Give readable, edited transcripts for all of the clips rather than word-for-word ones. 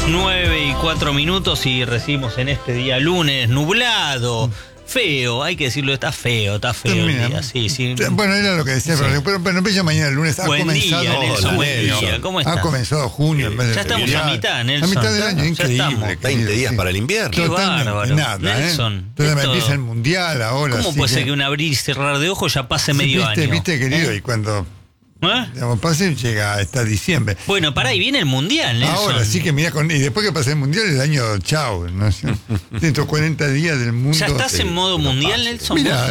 9:04 y recibimos en este día lunes nublado. Feo, hay que decirlo, está feo el día. Sí. Bueno, era lo que decía, sí. pero empieza mañana el lunes. Buen día, Nelson, buen día. ¿Cómo estás? Ha comenzado junio. Ya estamos a mitad, Nelson. A mitad del año, increíble. 20 días para el invierno. Qué bárbaro. Nada, Nelson. Entonces me empieza el mundial ahora. ¿Cómo puede ser que un abrir y cerrar de ojos ya pase medio año? Viste, querido, y cuando... Digamos, pase, llega hasta diciembre. Bueno, pará, y viene el mundial, Nelson. Ahora sí que mira, y después que pase el mundial, el año chao, ¿no? 140 días del mundo. ¿Ya estás en modo mundial, Nelson? Mira,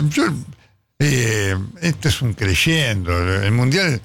esto es un creyendo. El mundial,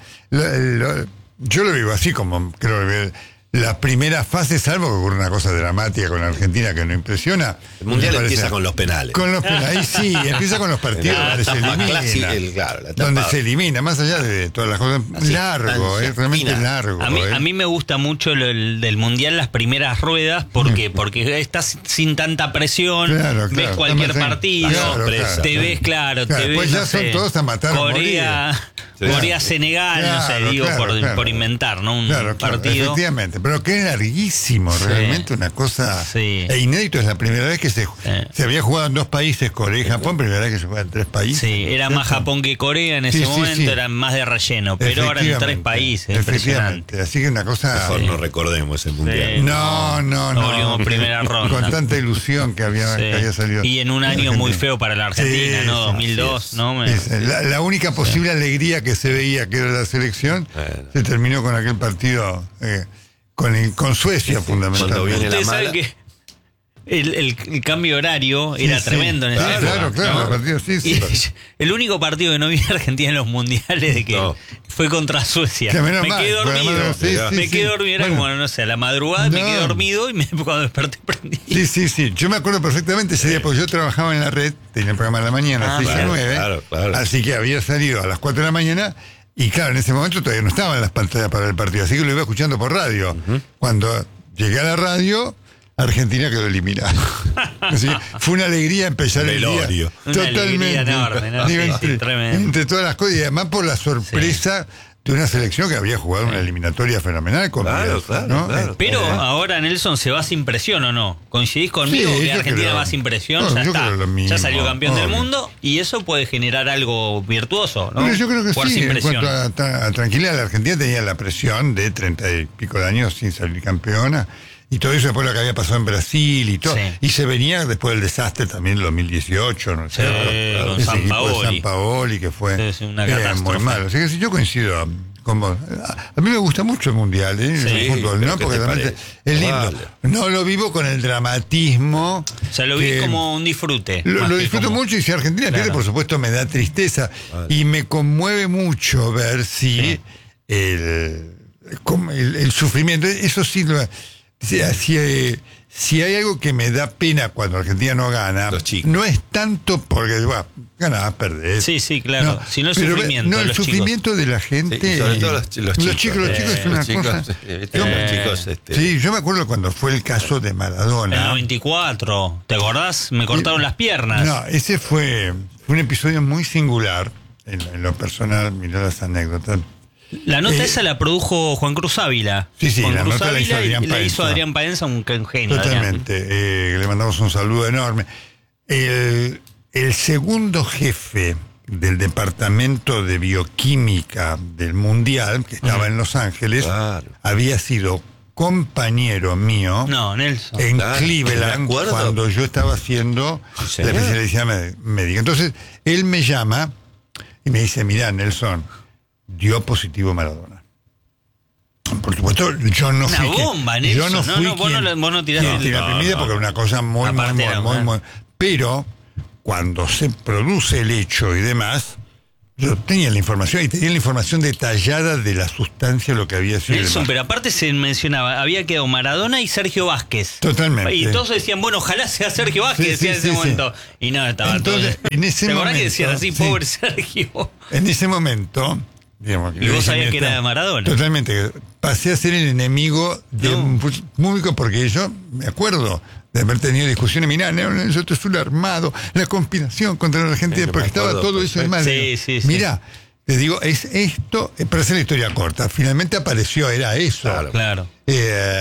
yo lo vivo así como creo que la primera fase, salvo que ocurre una cosa dramática con la Argentina que no impresiona. El mundial empieza con los penales. Con los penales, sí, empieza con los partidos donde se elimina. Donde se elimina, más allá de todas las cosas. Largo, realmente largo. A mí me gusta mucho el del mundial, las primeras ruedas, porque estás sin tanta presión, claro, ves cualquier partido, te ves, te ves. Pues ya son todos a matar Corea, Senegal, no sé, digo, por inventar, ¿no? Un partido. Efectivamente, pero que es larguísimo, realmente una cosa. E inédito, es la primera vez que se había jugado en 2 países, Corea y Japón, primera vez que se juega en 3 países. Sí, era más Japón que Corea en ese momento, eran más de relleno, pero ahora en 3 países, impresionante. Así que una cosa. Mejor no recordemos el mundial. No. Volvimos primera ronda. Con tanta ilusión que había salido. Y en un año muy feo para la Argentina, ¿no? 2002, ¿no? La única posible alegría que se veía que era la selección, se terminó con aquel partido con Suecia, fundamentalmente. Ustedes saben que el cambio horario era tremendo en ese Claro, ¿no? el partido, sí. El único partido que no vi en Argentina en los mundiales fue contra Suecia. Me quedé dormido. Me quedé dormido, era como, no sé, a la madrugada me quedé dormido y cuando desperté prendí. Sí. Yo me acuerdo perfectamente ese día, porque yo trabajaba en la red, tenía el programa de la mañana, 6 a 9. Claro. Así que había salido a las 4 de la mañana. Y claro, en ese momento todavía no estaban las pantallas para el partido, así que lo iba escuchando por radio. Cuando llegué a la radio, Argentina quedó eliminada. Así que fue una alegría empezar el día. Totalmente. Enorme, ¿no? Entre todas las cosas, y además por la sorpresa de una selección que había jugado una eliminatoria fenomenal. Claro. Pero ahora, Nelson, ¿se va sin presión o no? ¿Coincidís conmigo que Argentina va sin presión? Ya está. Ya salió campeón del mundo y eso puede generar algo virtuoso, ¿no? Pero yo creo que sin presión. En cuanto a tranquilidad, la Argentina tenía la presión de 30 y pico de años sin salir campeona. Y todo eso después lo que había pasado en Brasil y todo. Y se venía después del desastre también del 2018, ¿no? Con San Paoli, que fue una catástrofe. muy malo. Así que si yo coincido con vos. A mí me gusta mucho el mundial, el fútbol, ¿no? Porque realmente es lindo. No lo vivo con el dramatismo. O sea, lo vi como un disfrute. Lo disfruto mucho, y si Argentina pierde, por supuesto, me da tristeza. Y me conmueve mucho ver si el sufrimiento, eso sí lo... Si hay algo que me da pena cuando Argentina no gana, no es tanto porque ganás, perdés. Sí, claro. Sino el sufrimiento. No, el sufrimiento de la gente. Sobre todo los chicos. Es una cosa. Sí, yo me acuerdo cuando fue el caso de Maradona. El 94. ¿Te acordás? Me cortaron las piernas. No, ese fue un episodio muy singular en lo personal. Mirá las anécdotas. La nota esa la produjo Juan Cruz Ávila. Sí, Juan la Cruz nota Ávila la hizo Adrián Paenza, un genio. Totalmente. Le mandamos un saludo enorme. El segundo jefe del departamento de bioquímica del Mundial, que estaba en Los Ángeles, había sido compañero mío en Cleveland cuando yo estaba haciendo la especialidad médica. Entonces, él me llama y me dice: mirá, Nelson, dio positivo Maradona. Por supuesto, yo no fui. Una bomba, Nelson. Yo no fui vos no tiraste la primera porque era una cosa muy. Pero cuando se produce el hecho y demás, yo tenía la información, y tenía la información detallada de la sustancia, lo que había sido. Nelson, pero aparte se mencionaba, había quedado Maradona y Sergio Vázquez. Totalmente. Y todos decían, bueno, ojalá sea Sergio Vázquez, decía en ese momento. Y no, estaba entonces, todo. En ese momento, que decían así, pobre Sergio? En ese momento, digamos, y vos sabías que era de Maradona. Totalmente. Pasé a ser el enemigo del público, porque yo me acuerdo de haber tenido discusiones. Mirá, eso es un armado, la conspiración contra la Argentina, porque estaba todo eso en mal. Mirá, te digo, es esto, para hacer la historia corta, finalmente apareció, era eso. Claro. ¿Te acordás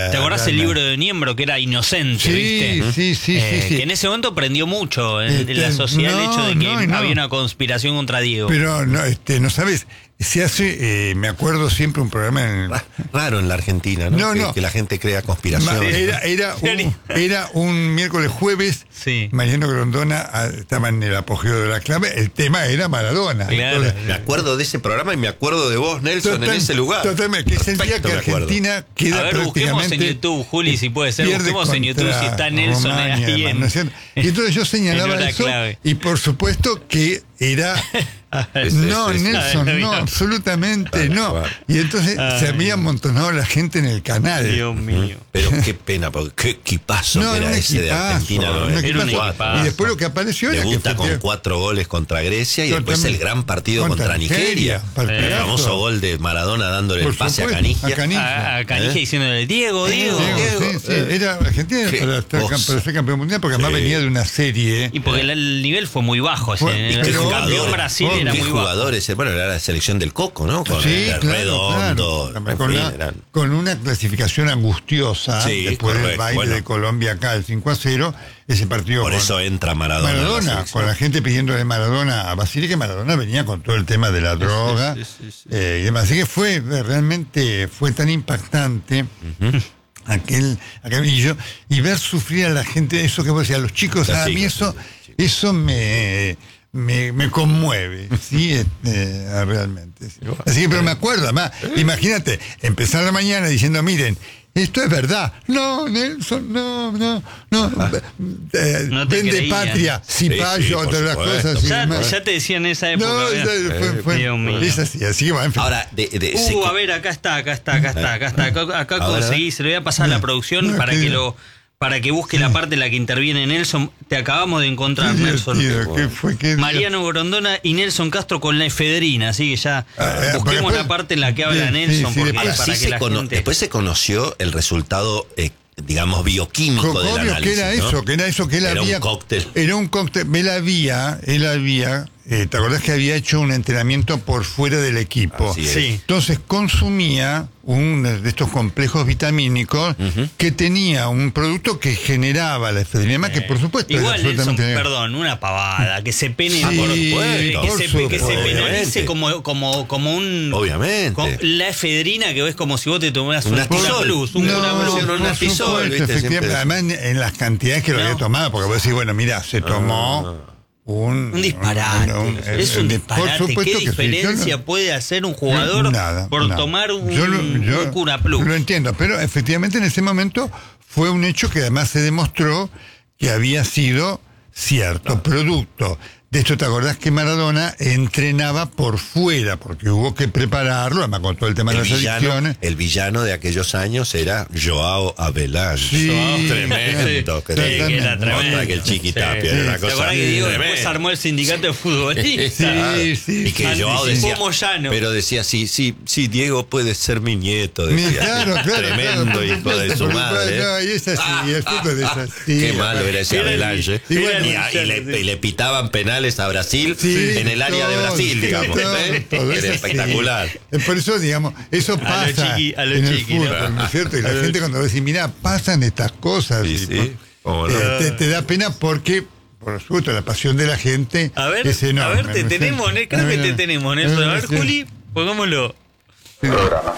además el libro de Niembro, que era inocente, ¿viste? Sí. Que en ese momento prendió mucho en la sociedad el hecho de que había una conspiración contra Diego. Pero no sabes, se hace, me acuerdo siempre un programa raro en la Argentina, ¿no? Que la gente crea conspiraciones. Era un miércoles jueves, Mariano Grondona estaba en el apogeo de la clave, el tema era Maradona. Claro. Entonces, me acuerdo de ese programa y me acuerdo de vos, Nelson, en ese lugar. Totalmente, que es el día que Argentina queda a ver, busquemos en YouTube, Juli, si puede ser, busquemos en YouTube si está Nelson ahí y entonces yo señalaba eso, y por supuesto que era... Nelson, no, absolutamente no. Y entonces se había amontonado la gente en el canal. Dios mío. Pero qué pena, porque qué equipazo era ese de Argentina. Y después lo que apareció era debuta con 4 goles contra Grecia y después el gran partido contra Nigeria. El famoso gol de Maradona dándole el pase a Canigia. A Canigia diciéndole Diego. Sí. Era Argentina para ser campeón mundial, porque además venía de una serie. Y porque el nivel fue muy bajo. El campeón Brasil era muy jugadores, bueno, era la selección del Coco, ¿no? Con Redondo. Claro. Con una clasificación angustiosa, después del baile de Colombia acá, el 5-0, ese partido. Por eso entra Maradona. Con la gente pidiéndole Maradona a Basile, que Maradona venía con todo el tema de la droga. Y demás. Así que realmente fue tan impactante. Aquel y ver sufrir a la gente, eso que vos decías, a los chicos, a mí eso me conmueve, realmente. Así que, pero me acuerdo, además, imagínate, empezar la mañana diciendo, miren, esto es verdad. No, Nelson, no vende patria, cipayo, otras las cosas. Ya te decían en esa época. Es así que va. Ahora, a ver, acá está. Acá conseguí, se lo voy a pasar a la producción para que busque la parte en la que interviene Nelson. Te acabamos de encontrar, Nelson. Mariano Grondona y Nelson Castro con la efedrina, así que ya busquemos la parte en la que habla Nelson. Porque para que la gente... Después se conoció el resultado, digamos, bioquímico del análisis. Que era eso que él había... Era un cóctel. Él había... ¿te acordás que había hecho un entrenamiento por fuera del equipo? Entonces consumía de estos complejos vitamínicos que tenía un producto que generaba la efedrina, que por supuesto igual Nelson, una pavada, que se pene que se penalice como un... Obviamente. La efedrina, que ves como si vos te tomaras una plus, una tisol, efectivamente, además en las cantidades que lo había tomado, porque vos decís, bueno, mira, se tomó un disparate. Es un disparate. ¿Qué diferencia puede hacer un jugador por tomar un Cura Plus? Lo entiendo, pero efectivamente en ese momento fue un hecho que además se demostró que había sido cierto, producto. De esto te acordás que Maradona entrenaba por fuera, porque hubo que prepararlo, además con todo el tema de las adicciones. El villano de aquellos años era Joao Avelar. Tremendo. Era tremendo. Que el Chiquitapia era una cosa. ¿Te acordás que Diego después armó el sindicato de futbolistas? Y que Joao decía, pero decía, sí, Diego puede ser mi nieto. Decía. Claro, hijo de su madre. No, y es así, el fútbol es así. Qué malo era ese Avelange. Y le pitaban penales a Brasil en el área de Brasil, digamos. Era espectacular. Por eso, digamos, eso pasa a lo en el fútbol, ¿no es cierto? Y la gente cuando va a decir, mira, pasan estas cosas. Te da pena porque, por supuesto, la pasión de la gente es enorme. A ver, te tenemos, Nelson. A ver, Juli, pongámoslo. Programa.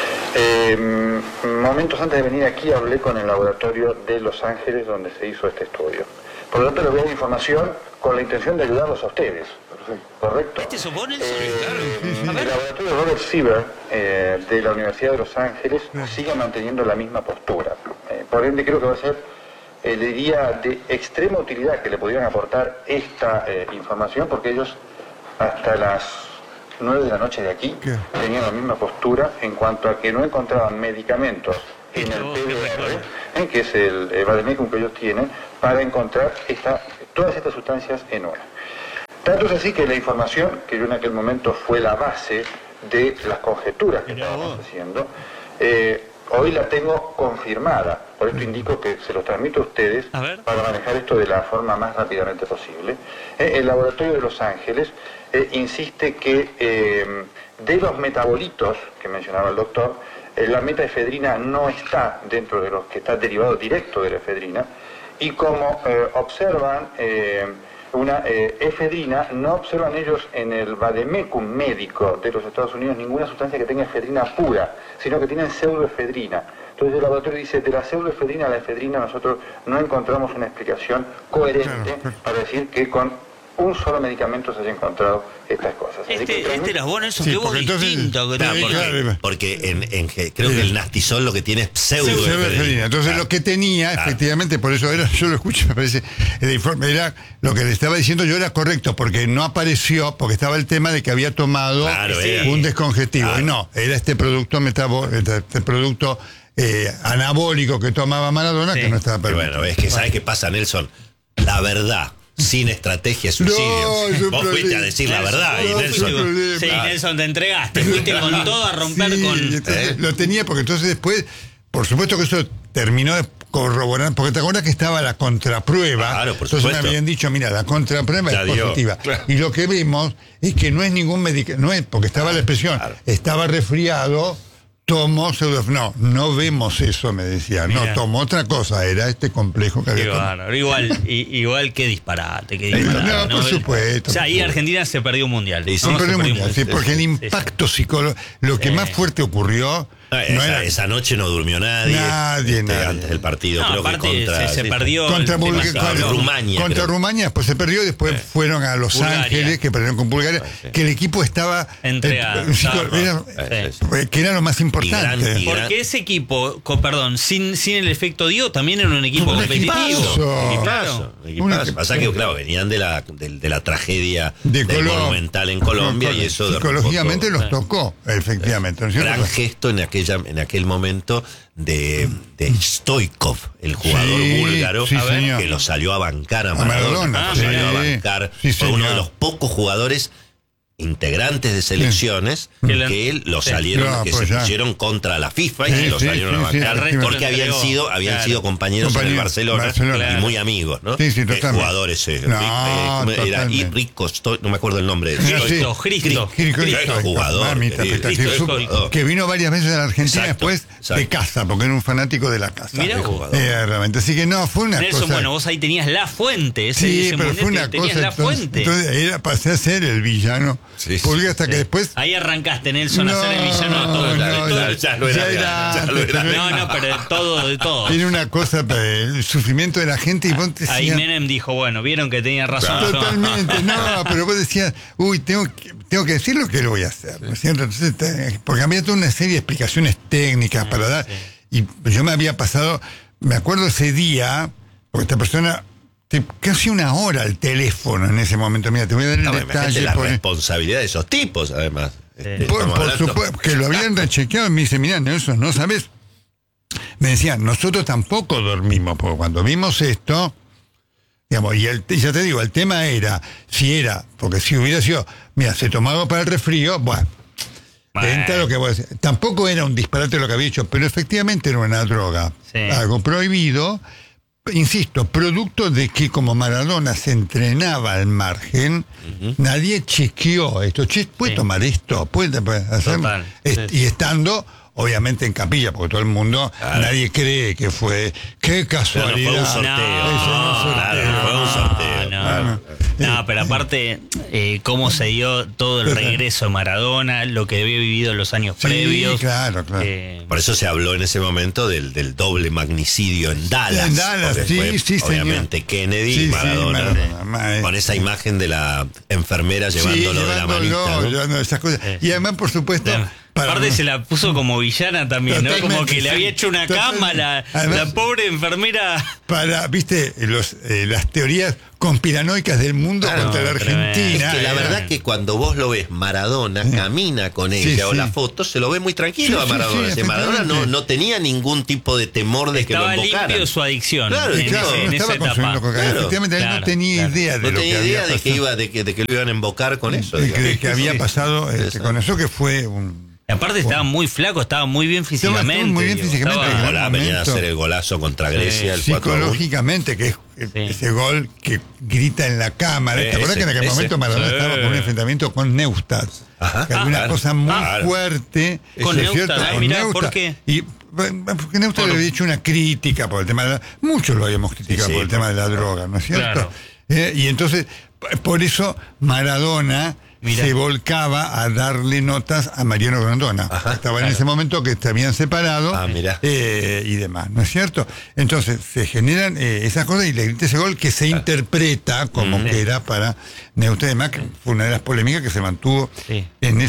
Momentos antes de venir aquí hablé con el laboratorio de Los Ángeles donde se hizo este estudio. Por lo tanto, les voy a dar información con la intención de ayudarlos a ustedes. ¿Correcto? ¿Este supone el El laboratorio Robert Sieber de la Universidad de Los Ángeles sigue manteniendo la misma postura. Por ende, creo que va a ser, le diría, de extrema utilidad que le pudieran aportar esta información, porque ellos hasta las 9 de la noche de aquí tenían la misma postura en cuanto a que no encontraban medicamentos en el PDR, que es el vademecum que ellos tienen, para encontrar todas estas sustancias en una. Tanto es así que la información, que yo en aquel momento fue la base de las conjeturas que estábamos haciendo, hoy la tengo confirmada. Por esto indico que se los transmito a ustedes para manejar esto de la forma más rápidamente posible. El laboratorio de Los Ángeles insiste que de los metabolitos que mencionaba el doctor, la metaefedrina no está dentro de los que está derivado directo de la efedrina, y como observan una efedrina, no observan ellos en el vademecum médico de los Estados Unidos ninguna sustancia que tenga efedrina pura, sino que tienen pseudoefedrina. Entonces el laboratorio dice, de la pseudoefedrina a la efedrina nosotros no encontramos una explicación coherente para decir que con un solo medicamento se haya encontrado estas cosas. Este era bueno, eso que vos distinto. Porque creo que el Nastisol lo que tiene es pseudoefedrina. Entonces lo que tenía, efectivamente, por eso era, yo lo escuché, me parece, el informe era, lo que le estaba diciendo yo era correcto, porque no apareció, porque estaba el tema de que había tomado un descongestivo. Y no, era este producto anabólico que tomaba Maradona, que no estaba permitido. Bueno, es que ¿sabes qué pasa, Nelson? La verdad sin estrategia es suicidio. Vos fuiste a decir la verdad y Nelson. Sí, Nelson, te entregaste. Fuiste con todo a romper con. Lo tenía porque entonces después, por supuesto que eso terminó de corroborar, porque te acuerdas que estaba la contraprueba. Claro, por entonces supuesto. me habían dicho, mira, la contraprueba es positiva. Claro. Y lo que vimos es que no es ningún medicamento, no es, porque estaba la expresión, estaba resfriado. Tomó no vemos eso, me decía. Mira. No, tomó otra cosa, era este complejo que había tomado. Igual que disparate, No, por supuesto. O sea, ahí Argentina se perdió un mundial. Sí, porque el impacto psicológico, lo que más fuerte ocurrió. Esa noche no durmió nadie. Antes del partido, creo que contra. Se perdió. Contra Rumania. Contra Rumania, después se perdió, después fueron a Los Ángeles, que perdieron con Bulgaria, que el equipo estaba entregado. Que era lo más importante. Porque ese equipo, sin el efecto Dio, también era un equipo competitivo. Equipazo. Lo que pasa es que, claro, venían de la tragedia del Monumental en Colombia y eso psicológicamente los tocó, efectivamente. Gran gesto en aquel momento de Stoichkov, el jugador búlgaro, que lo salió a bancar a Maradona. Fue uno de los pocos jugadores integrantes de selecciones que él lo salieron, que se pusieron contra la FIFA y lo salieron a bancar porque habían sido compañeros en el Barcelona y muy amigos, ¿no? Jugadores no me acuerdo el nombre Cristo jugador que vino varias veces a la Argentina después de casa, porque era un fanático de la casa. Realmente, así que no, fue una Nelson, cosa. bueno, vos ahí tenías la fuente, pero fue una cosa. Entonces pasé a ser el villano. Porque hasta que después. Ahí arrancaste, Nelson, a ser el villano de todo. Ya lo era. Pero de todo. Tiene una cosa, el sufrimiento de la gente. Y vos decías, ahí Menem dijo, bueno, vieron que tenía razón. Totalmente, pero vos decías, tengo que decir lo que lo voy a hacer, ¿no es cierto? Entonces, porque había toda una serie de explicaciones técnicas para dar. Y yo me había pasado, me acuerdo ese día, porque esta persona. Casi una hora al teléfono en ese momento. Mira, te voy a dar el detalle. La responsabilidad de esos tipos, además. Por supuesto, que lo habían rechequeado y me dice, mira, Nelson, ¿no sabes? Me decían, nosotros tampoco dormimos, porque cuando vimos esto, digamos, y ya te digo, el tema era, porque si hubiera sido, mira, se tomaba para el resfrío, entra lo que voy a decir. Tampoco era un disparate lo que había hecho, pero efectivamente era una droga, algo prohibido. Insisto, producto de que como Maradona se entrenaba al margen, nadie chequeó esto. ¿Puede tomar esto? ¿Puede hacerlo? Y estando, obviamente, en capilla, porque todo el mundo, nadie cree que fue. ¡Qué casualidad! No fue un sorteo. No, pero aparte, cómo se dio todo el regreso de Maradona, lo que había vivido en los años previos. Claro. Por eso se habló en ese momento del doble magnicidio en Dallas. Obviamente, Kennedy y Maradona. Con esa imagen de la enfermera llevándolo de la manita. Llevando esas cosas. Y además, por supuesto. Aparte se la puso como villana también, ¿no? Como que le había hecho una cama la pobre enfermera. ¿Viste? Las teorías conspiranoicas del mundo contra la Argentina. Es que la verdad que cuando vos lo ves, Maradona camina con ella o la foto, se lo ve muy tranquilo a Maradona. Maradona no tenía ningún tipo de temor de que lo invocaran. Estaba limpio su adicción. En esa etapa. Efectivamente, él no tenía idea de lo que había pasado. de que lo iban a invocar con eso. De que había pasado con eso, que fue Aparte estaba muy flaco, estaba muy bien físicamente. Muy bien físicamente. Venían a hacer el golazo contra Grecia. El psicológicamente, que es ese gol que grita en la cámara. ¿Te acuerdas que en aquel momento Maradona estaba con un enfrentamiento con Neustadt? Que había una cosa muy fuerte. Con Neustadt, mirá, ¿por qué? Porque Neustadt le había hecho una crítica por el tema de muchos lo habíamos criticado por el tema de la droga, ¿no es cierto? Claro. Y entonces, por eso Maradona se volcaba a darle notas a Mariano Grondona. Estaba en ese momento que se habían separado y demás, ¿no es cierto? Entonces se generan esas cosas y le grita ese gol que se interpreta como que era para Neustadt, además, que fue una de las polémicas que se mantuvo en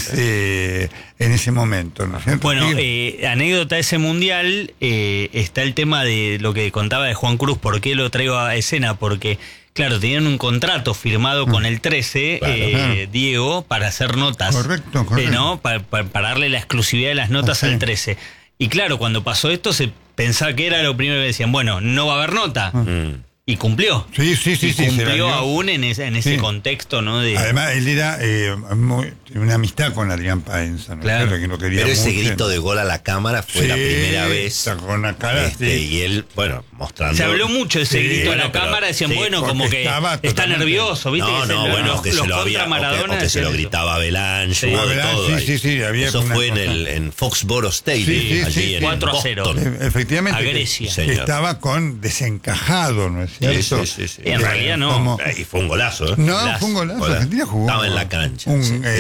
ese momento, ¿no es cierto? Bueno, anécdota de ese mundial, está el tema de lo que contaba de Juan Cruz. ¿Por qué lo traigo a escena? Porque claro, tenían un contrato firmado con el 13, Diego, para hacer notas. Correcto. ¿No? Para darle la exclusividad de las notas al 13. Y claro, cuando pasó esto, se pensaba que era lo primero que decían, bueno, no va a haber nota. Y cumplió. Sí. Cumplió aún en ese contexto, ¿no? Además, él era una amistad con Adrián Paenza, ¿no? Claro. Que no quería pero ese grito de gol a la cámara fue la primera vez. Con la cara, y él, mostrando. Se habló mucho de ese grito a la cámara, decían, como que está nervioso, ¿viste? Que se lo había, o que se lo gritaba Belange, todo. Eso fue en Foxborough Stadium, allí en 4-0. Efectivamente. A Grecia. Estaba desencajado, ¿no es cierto? Sí. En realidad no. Y fue un golazo. Fue un golazo. Argentina jugó. Estaba en la cancha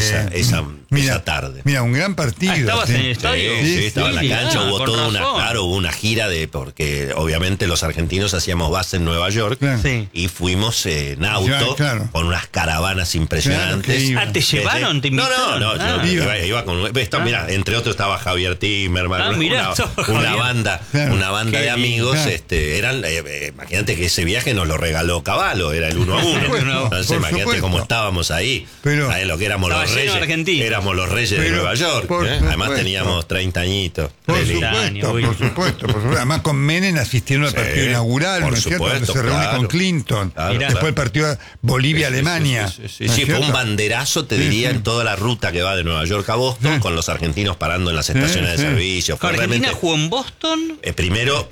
esa tarde. Mira, un gran partido. ¿Estabas en el estadio? Sí, estaba en la cancha. Hubo toda una gira porque obviamente los argentinos hacíamos base en Nueva York y fuimos en auto con unas caravanas impresionantes. ¿Te llevaron? ¿Te invitaron? No, iba con... Mira, entre otros estaba Javier Timerman, una banda de amigos. Imagínate que ese viaje nos lo regaló Cavallo, era el 1-1. Entonces imagínate cómo estábamos ahí. ¿Sabes lo que éramos los reyes? Éramos los reyes de Nueva York. Además teníamos 30 añitos. Por supuesto. Además con Menem asistiendo al partido inaugural, ¿no es cierto? Donde se reúne con Clinton. Después el partido Bolivia-Alemania. Sí, fue un banderazo, te diría, en toda la ruta que va de Nueva York a Boston, con los argentinos parando en las estaciones de servicio. ¿Argentina jugó en Boston? Primero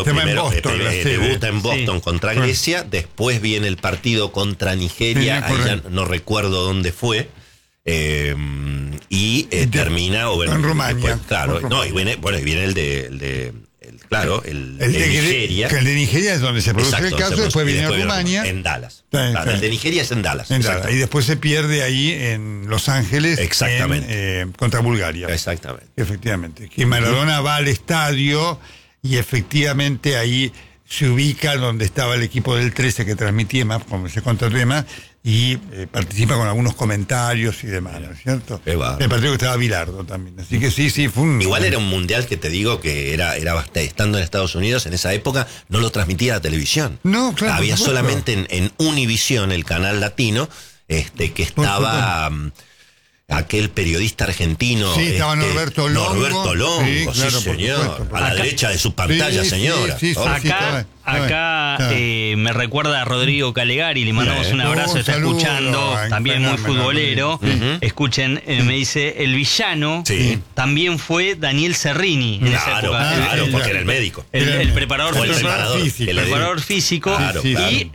debuta en Boston contra Grecia, después viene el partido contra Nigeria, ahí ya no recuerdo dónde fue. Y termina en Rumania. Después, y viene el de Nigeria. El de Nigeria es donde se produce el caso, después viene Rumania. En Dallas. El de Nigeria es en Dallas. Y después se pierde ahí en Los Ángeles. Exactamente. Contra Bulgaria. Exactamente. Efectivamente. Que Maradona va al estadio y efectivamente ahí se ubica donde estaba el equipo del 13 que transmitía más, como ese contrato y demás, y participa con algunos comentarios y demás, ¿no es cierto? El partido que estaba Bilardo también. Así que sí, fue un... Igual era un mundial que te digo que era estando en Estados Unidos, en esa época, no lo transmitía la televisión. No, claro. Había solamente en Univisión, el canal latino, que estaba... aquel periodista argentino. Sí, estaba Norberto Longo. Sí, señor. A la derecha de su pantalla, señora. Acá me recuerda a Rodrigo Calegari, le mandamos un abrazo, está escuchando, también muy futbolero. Escuchen, me dice, el villano también fue Daniel Cerrini en esa época. Claro, porque era el médico. El preparador físico. El preparador físico. Y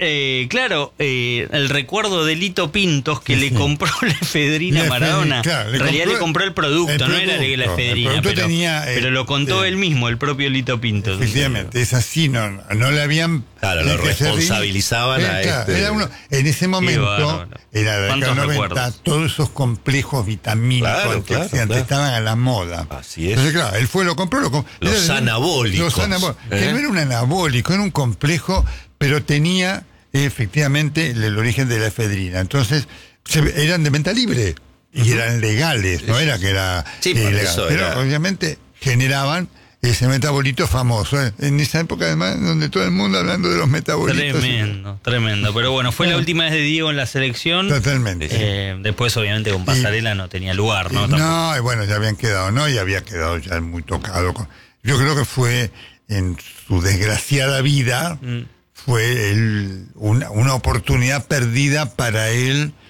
el recuerdo de Lito Pintos, que le compró la efedrina a Maradona. En realidad le compró el producto, no era la efedrina, pero lo contó él mismo, el propio Lito Pintos. Efectivamente, es así, no le habían... Claro, lo responsabilizaban era uno, en ese momento, era de la década 90, todos esos complejos vitamínicos antioxidantes estaban a la moda. Así es. Entonces, claro, él lo compró. Los anabólicos. Que no era un anabólico, era un complejo, pero tenía efectivamente el origen de la efedrina. Entonces, eran de venta libre y eran legales, no era que era ilegal. Pero obviamente generaban ese metabolito famoso, en esa época además donde todo el mundo hablando de los metabolitos. Tremendo. Pero bueno, fue la última vez de Diego en la selección. Totalmente. Después obviamente con Pasarela no tenía lugar, ¿no? No, y bueno, ya habían quedado, ¿no? Y había quedado ya muy tocado. Yo creo que fue en su desgraciada vida, fue una oportunidad perdida para él